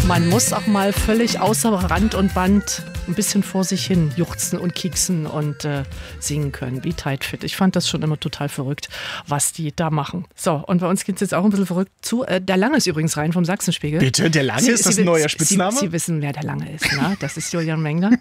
Man muss auch mal völlig außer Rand und Band ein bisschen vor sich hin juchzen und kieksen und singen können, wie Tight Fit. Ich fand das schon immer total verrückt, was die da machen. So, und bei uns geht es jetzt auch ein bisschen verrückt zu. Der Lange ist übrigens rein vom Sachsenspiegel. Bitte, der Lange, ist das ein neuer Spitzname? Sie wissen, wer der Lange ist, ne? Das ist Julian Mengler.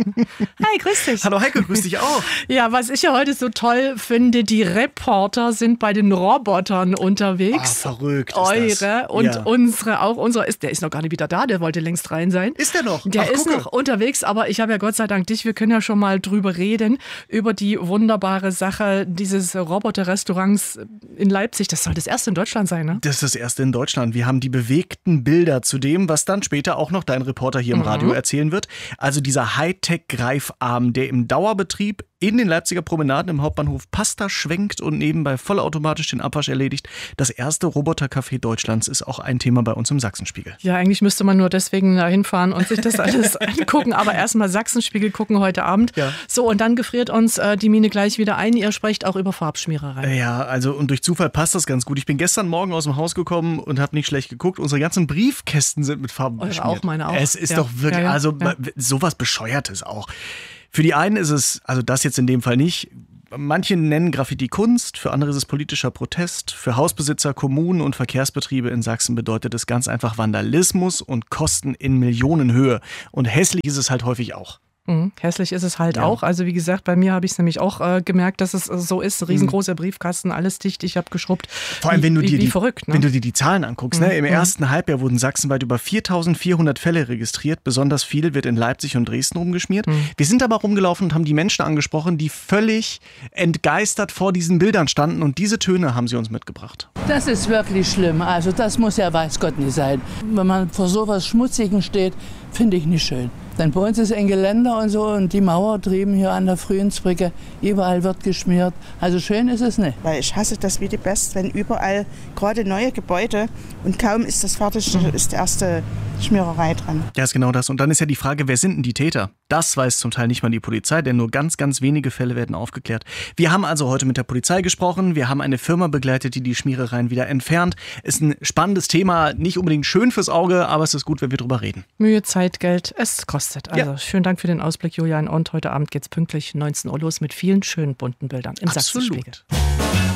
Hi, grüß dich. Hallo Heike, grüß dich auch. Ja, was ich ja heute so toll finde, die Reporter sind bei den Robotern unterwegs. Verrückt ist Eure das. und Ja. unsere auch. Der ist noch gar nicht wieder da, der wollte längst rein sein. Ist der noch? Der Ach, ist gucke. noch unterwegs, aber ich habe ja Gott sei Dank dich. Wir können ja schon mal drüber reden, über die wunderbare Sache dieses Roboter-Restaurants in Leipzig. Das soll das erste in Deutschland sein, ne? Das ist das erste in Deutschland. Wir haben die bewegten Bilder zu dem, was dann später auch noch dein Reporter hier im Radio erzählen wird. Also dieser Hightech-Greifarm, der im Dauerbetrieb in den Leipziger Promenaden im Hauptbahnhof Pasta schwenkt und nebenbei vollautomatisch den Abwasch erledigt. Das erste Robotercafé Deutschlands ist auch ein Thema bei uns im Sachsenspiegel. Ja, eigentlich müsste man nur deswegen da hinfahren und sich das alles angucken. Aber erstmal Sachsenspiegel gucken heute Abend. Ja. So, und dann gefriert uns die Mine gleich wieder ein. Ihr sprecht auch über Farbschmiererei. Ja, also und durch Zufall passt das ganz gut. Ich bin gestern Morgen aus dem Haus gekommen und habe nicht schlecht geguckt. Unsere ganzen Briefkästen sind mit Farben Eure beschmiert. auch, meine auch. Es ist Ja. doch wirklich, Ja, ja. also Ja. sowas Bescheuertes auch. Für die einen ist es, also das jetzt in dem Fall nicht, manche nennen Graffiti Kunst, für andere ist es politischer Protest. Für Hausbesitzer, Kommunen und Verkehrsbetriebe in Sachsen bedeutet es ganz einfach Vandalismus und Kosten in Millionenhöhe. Und hässlich ist es halt häufig auch. Hässlich ist es halt Ja. auch. Also wie gesagt, bei mir habe ich es nämlich auch gemerkt, dass es so ist. Riesengroßer Briefkasten, alles dicht, ich habe geschrubbt. Vor allem, wenn du dir wie verrückt, ne? wenn du dir die Zahlen anguckst. Ne? Im ersten Halbjahr wurden sachsenweit über 4.400 Fälle registriert. Besonders viel wird in Leipzig und Dresden rumgeschmiert. Wir sind aber rumgelaufen und haben die Menschen angesprochen, die völlig entgeistert vor diesen Bildern standen. Und diese Töne haben sie uns mitgebracht. Das ist wirklich schlimm. Also das muss ja weiß Gott nicht sein. Wenn man vor sowas Schmutzigen steht, finde ich nicht schön. Denn bei uns ist ein Geländer und so und die Mauer drüben hier an der Frühensbrücke, überall wird geschmiert. Also schön ist es nicht. Weil ich hasse das wie die Pest, wenn überall gerade neue Gebäude und kaum ist das fertig, ist die erste Schmiererei dran. Ja, ist genau das. Und dann ist ja die Frage, wer sind denn die Täter? Das weiß zum Teil nicht mal die Polizei, denn nur ganz, ganz wenige Fälle werden aufgeklärt. Wir haben also heute mit der Polizei gesprochen. Wir haben eine Firma begleitet, die Schmierereien wieder entfernt. Ist ein spannendes Thema, nicht unbedingt schön fürs Auge, aber es ist gut, wenn wir drüber reden. Mühe, Zeit, Geld, es kostet. Also Ja. schönen Dank für den Ausblick, Julian. Und heute Abend geht's pünktlich 19 Uhr los mit vielen schönen bunten Bildern im Sachsenspiegel. Absolut.